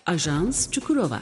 Ajans Çukurova.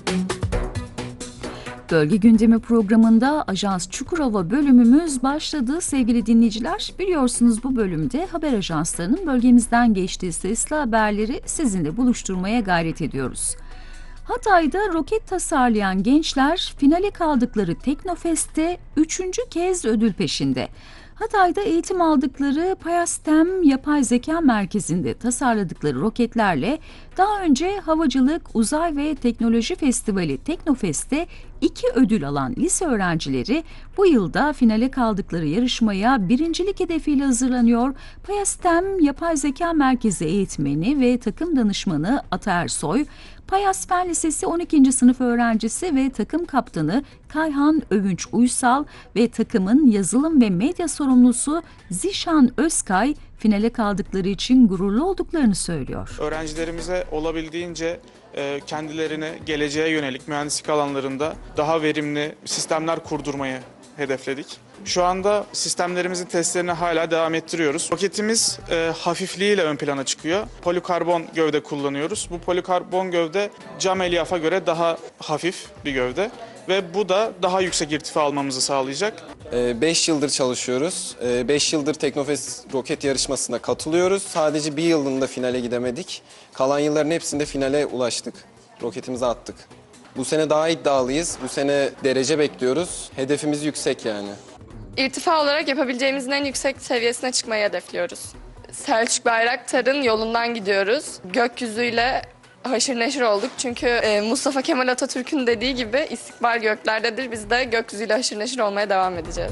Bölge Gündemi programında Ajans Çukurova bölümümüz başladı sevgili dinleyiciler. Biliyorsunuz bu bölümde haber ajanslarının bölgemizden geçtiği sesli haberleri sizinle buluşturmaya gayret ediyoruz. Hatay'da roket tasarlayan gençler finale kaldıkları Teknofest'te 3. kez ödül peşinde. Hatay'da eğitim aldıkları Payastem Yapay Zeka Merkezi'nde tasarladıkları roketlerle daha önce Havacılık, Uzay ve Teknoloji Festivali Teknofest'te 2 ödül alan lise öğrencileri bu yılda finale kaldıkları yarışmaya birincilik hedefiyle hazırlanıyor. Payastem Yapay Zeka Merkezi eğitmeni ve takım danışmanı Ata Ersoy, Payas Fen Lisesi 12. sınıf öğrencisi ve takım kaptanı Kayhan Övünç Uysal ve takımın yazılım ve medya sorumlusu Zişan Özkay finale kaldıkları için gururlu olduklarını söylüyor. Öğrencilerimize olabildiğince kendilerine geleceğe yönelik mühendislik alanlarında daha verimli sistemler kurdurmayı hedefledik. Şu anda sistemlerimizin testlerini hala devam ettiriyoruz. Roketimiz hafifliğiyle ön plana çıkıyor. Polikarbon gövde kullanıyoruz. Bu polikarbon gövde cam elyaf'a göre daha hafif bir gövde ve bu da daha yüksek irtifa almamızı sağlayacak. 5 yıldır çalışıyoruz. 5 yıldır Teknofest roket yarışmasına katılıyoruz. Sadece bir yılında finale gidemedik. Kalan yılların hepsinde finale ulaştık. Roketimizi attık. Bu sene daha iddialıyız. Bu sene derece bekliyoruz. Hedefimiz yüksek yani. İrtifa olarak yapabileceğimizin en yüksek seviyesine çıkmayı hedefliyoruz. Selçuk Bayraktar'ın yolundan gidiyoruz. Gökyüzüyle haşır neşir olduk. Çünkü Mustafa Kemal Atatürk'ün dediği gibi istikbal göklerdedir. Biz de gökyüzüyle haşır neşir olmaya devam edeceğiz.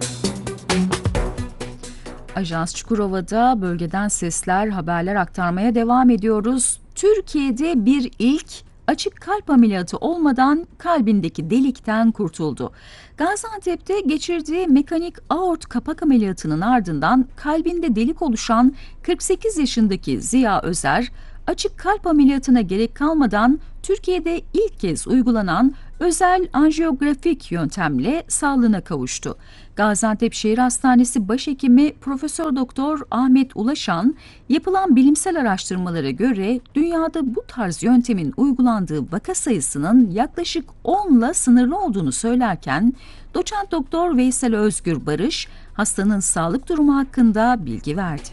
Ajans Çukurova'da bölgeden sesler, haberler aktarmaya devam ediyoruz. Türkiye'de bir ilk açık kalp ameliyatı olmadan kalbindeki delikten kurtuldu. Gaziantep'te geçirdiği mekanik aort kapak ameliyatının ardından kalbinde delik oluşan 48 yaşındaki Ziya Özer, açık kalp ameliyatına gerek kalmadan Türkiye'de ilk kez uygulanan özel anjiyografik yöntemle sağlığına kavuştu. Gaziantep Şehir Hastanesi Başhekimi Profesör Doktor Ahmet Ulaşan, yapılan bilimsel araştırmalara göre dünyada bu tarz yöntemin uygulandığı vaka sayısının yaklaşık 10'la sınırlı olduğunu söylerken, Doçent Doktor Veysel Özgür Barış, hastanın sağlık durumu hakkında bilgi verdi.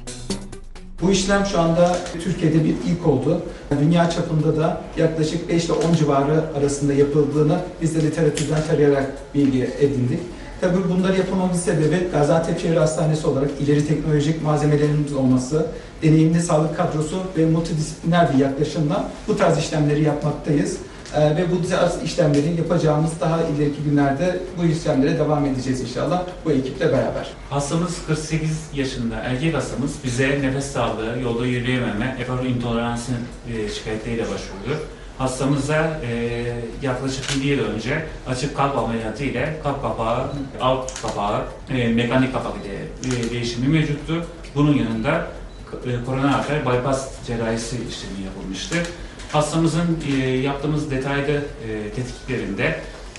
Bu işlem şu anda Türkiye'de bir ilk oldu. Dünya çapında da yaklaşık 5 ile 10 civarı arasında yapıldığını biz de literatürden tarayarak bilgi edindik. Tabii bunları yapmamızın sebebi Gaziantep Şehir Hastanesi olarak ileri teknolojik malzemelerimiz olması, deneyimli sağlık kadrosu ve multidisipliner bir yaklaşımla bu tarz işlemleri yapmaktayız. Ve bu tarz işlemleri yapacağımız daha ileriki günlerde bu işlemlere devam edeceğiz inşallah bu ekiple beraber. Hastamız 48 yaşında erkek hastamız bize nefes darlığı, yolda yürüyememe, efor intoleransı şikayetleriyle başvuruyor. Hastamıza yaklaşık bir yıl önce açık kalp ameliyatı ile kalp kapağı, alt kapağı, mekanik kapak ile değişimi mevcuttu. Bunun yanında koroner arter bypass cerrahisi işlemi yapılmıştı. Hastamızın yaptığımız detaylı tetkiklerinde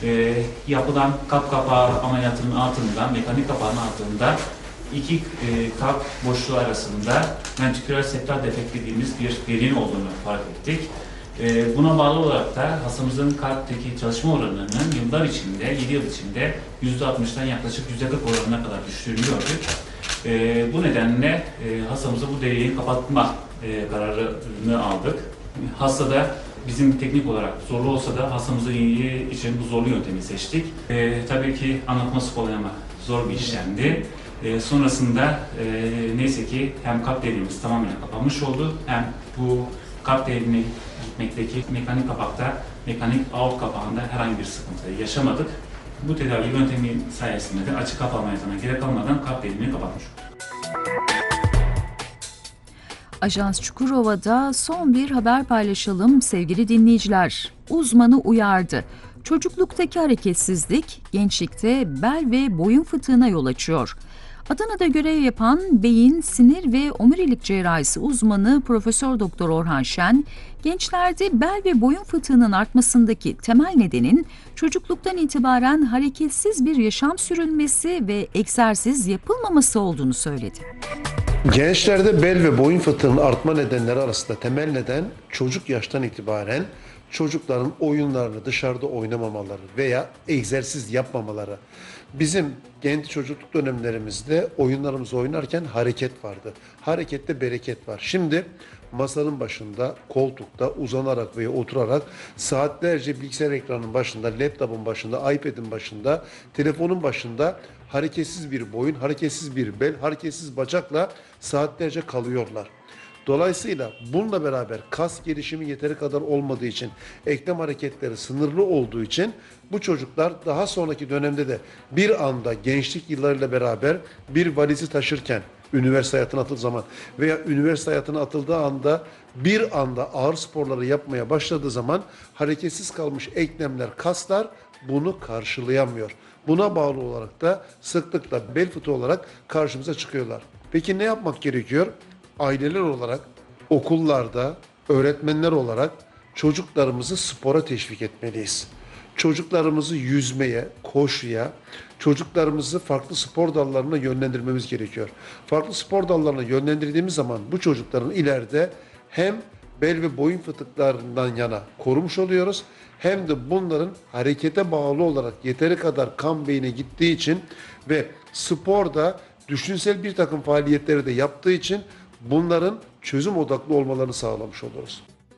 yapılan kalp kapağı ameliyatının altında, mekanik kapağın altında iki kalp boşluğu arasında ventriküler septal defekt dediğimiz bir deliğin olduğunu fark ettik. Buna bağlı olarak da hastamızın kalpteki çalışma oranının yıllar içinde, 7 yıl içinde %60'dan yaklaşık %40 oranına kadar düştüğünü gördük. Bu nedenle hastamıza bu deliği kapatma kararını aldık. Hastada bizim teknik olarak zorlu olsa da hastamızın iyiliği için bu zorlu yöntemi seçtik. Tabii ki anlatması kolay ama zor bir işlemdi. Sonrasında neyse ki hem kalp deliğimiz tamamen kapanmış oldu, hem bu kalp deliğine gitmekteki mekanik kapakta, mekanik aort kapağında herhangi bir sıkıntı yaşamadık. Bu tedavi yöntemi sayesinde de açık kalp ameliyatına gerek kalmadan kalp deliğini kapatmış olduk. Ajans Çukurova'da son bir haber paylaşalım sevgili dinleyiciler. Uzmanı uyardı. Çocukluktaki hareketsizlik gençlikte bel ve boyun fıtığına yol açıyor. Adana'da görev yapan beyin, sinir ve omurilik cerrahisi uzmanı Profesör Doktor Orhan Şen, gençlerde bel ve boyun fıtığının artmasındaki temel nedenin çocukluktan itibaren hareketsiz bir yaşam sürülmesi ve egzersiz yapılmaması olduğunu söyledi. Gençlerde bel ve boyun fıtığının artma nedenleri arasında temel neden çocuk yaştan itibaren çocukların oyunlarını dışarıda oynamamaları veya egzersiz yapmamaları. Bizim genç çocukluk dönemlerimizde oyunlarımızı oynarken hareket vardı. Harekette bereket var. Şimdi masanın başında, koltukta uzanarak veya oturarak saatlerce bilgisayar ekranının başında, laptopun başında, iPad'in başında, telefonun başında hareketsiz bir boyun, hareketsiz bir bel, hareketsiz bacakla saatlerce kalıyorlar. Dolayısıyla bununla beraber kas gelişimi yeteri kadar olmadığı için, eklem hareketleri sınırlı olduğu için bu çocuklar daha sonraki dönemde de bir anda gençlik yıllarıyla beraber bir valizi taşırken, üniversite hayatına atıldığı zaman veya üniversite hayatına atıldığı anda bir anda ağır sporları yapmaya başladığı zaman hareketsiz kalmış eklemler, kaslar bunu karşılayamıyor. Buna bağlı olarak da sıklıkla bel fıtığı olarak karşımıza çıkıyorlar. Peki ne yapmak gerekiyor? Aileler olarak, okullarda, öğretmenler olarak çocuklarımızı spora teşvik etmeliyiz. Çocuklarımızı yüzmeye, koşuya, çocuklarımızı farklı spor dallarına yönlendirmemiz gerekiyor. Farklı spor dallarına yönlendirdiğimiz zaman bu çocukların ileride hem bel ve boyun fıtıklarından yana korumuş oluyoruz, hem de bunların harekete bağlı olarak yeteri kadar kan beyine gittiği için ve sporda düşünsel bir takım faaliyetleri de yaptığı için bunların çözüm odaklı olmalarını sağlamış oluruz.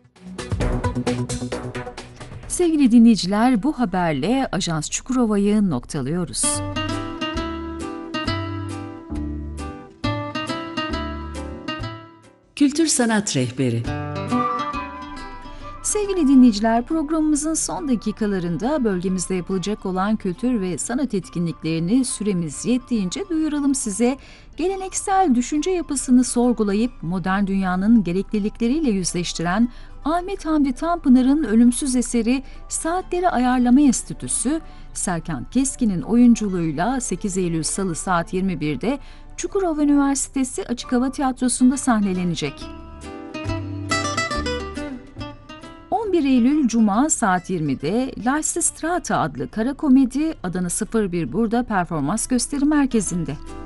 Sevgili dinleyiciler, bu haberle Ajans Çukurova'yı noktalıyoruz. Kültür Sanat Rehberi. Sevgili dinleyiciler, programımızın son dakikalarında bölgemizde yapılacak olan kültür ve sanat etkinliklerini süremiz yettiğince duyuralım size. Geleneksel düşünce yapısını sorgulayıp modern dünyanın gereklilikleriyle yüzleştiren Ahmet Hamdi Tanpınar'ın ölümsüz eseri Saatleri Ayarlama Enstitüsü, Serkan Keskin'in oyunculuğuyla 8 Eylül Salı saat 21'de Çukurova Üniversitesi Açık Hava Tiyatrosu'nda sahnelenecek. 11 Eylül Cuma saat 20'de La Strata adlı kara komedi Adana 01 burada performans gösteri merkezinde.